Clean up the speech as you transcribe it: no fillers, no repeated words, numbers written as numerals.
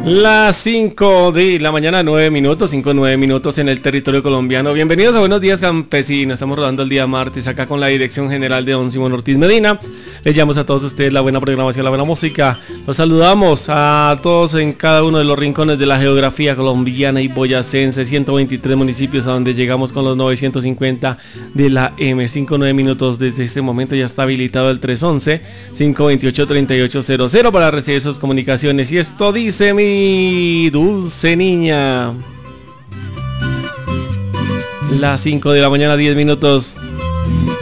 Las 5 de la mañana, 9 minutos, 9 minutos en el territorio colombiano. Bienvenidos a Buenos Días Campesinos. Estamos rodando el día martes acá con la dirección general de don Simón Ortiz Medina. Les llamamos a todos ustedes la buena programación, la buena música. Los saludamos a todos en cada uno de los rincones de la geografía colombiana y boyacense. 123 municipios a donde llegamos con los 950 de la M. 9 minutos desde este momento ya está habilitado el 311-528-3800 para recibir sus comunicaciones. Y esto dice mi dulce niña. Las 5 de la mañana, 10 minutos.